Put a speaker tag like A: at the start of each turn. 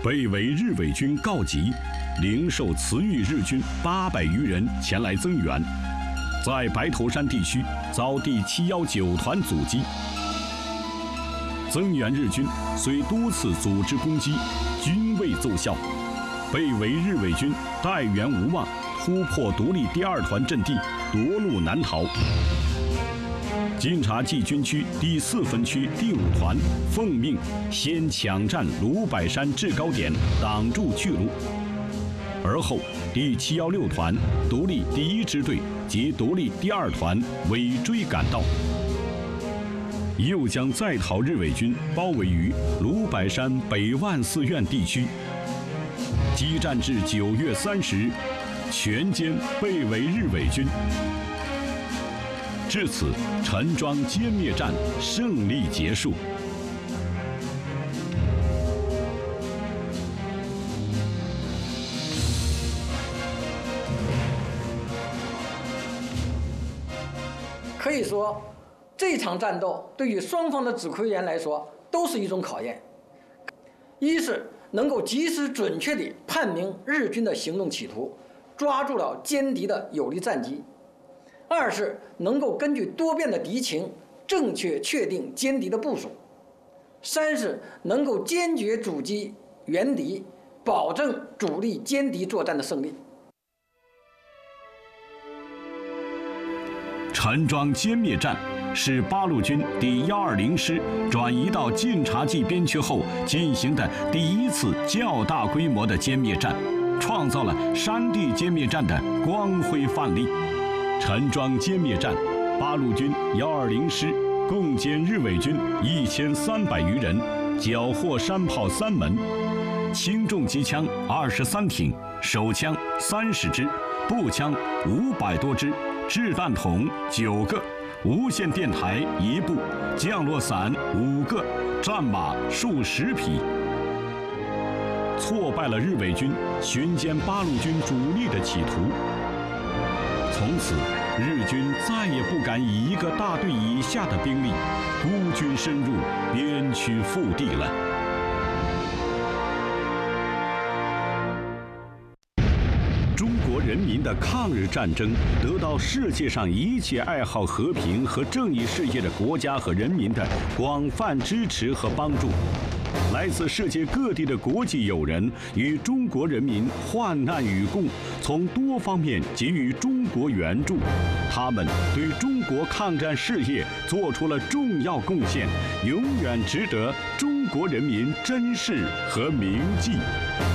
A: 被围日伪军告急，灵寿辞豫日军800余人前来增援，在白头山地区遭第719团阻击。增援日军虽多次组织攻击，均未奏效，被围日伪军待援无望，突破独立第2团阵地，夺路南逃。晋察冀军区第4分区第5团奉命先抢占鲁柏山制高点，挡住去路。而后，第716团独立第1支队及独立第2团尾追赶到，又将在逃日伪军包围于鲁柏山北万寺院地区，激战至9月30日，全歼被围日伪军。至此，陈庄歼灭战胜利结束。
B: 可以说，这场战斗对于双方的指挥员来说都是一种考验。一是能够及时准确地判明日军的行动企图，抓住了歼敌的有利战机；二是能够根据多变的敌情，正确确定歼敌的部署；三是能够坚决阻击援敌，保证主力歼敌作战的胜利。
A: 陈庄歼灭战是八路军第120师转移到晋察冀边区后进行的第1次较大规模的歼灭战，创造了山地歼灭战的光辉范例。陈庄歼灭战，八路军120师共歼日伪军1300余人，缴获山炮3门，轻重机枪23挺，手枪30支，步枪500多支，掷弹筒9个，无线电台1部，降落伞5个，战马数十匹，挫败了日伪军巡歼八路军主力的企图。从此，日军再也不敢以1个大队以下的兵力孤军深入边区腹地了。中国人民的抗日战争得到世界上一切爱好和平和正义事业的国家和人民的广泛支持和帮助。来自世界各地的国际友人与中国人民患难与共，从多方面给予中国援助，他们对中国抗战事业做出了重要贡献，永远值得中国人民珍视和铭记。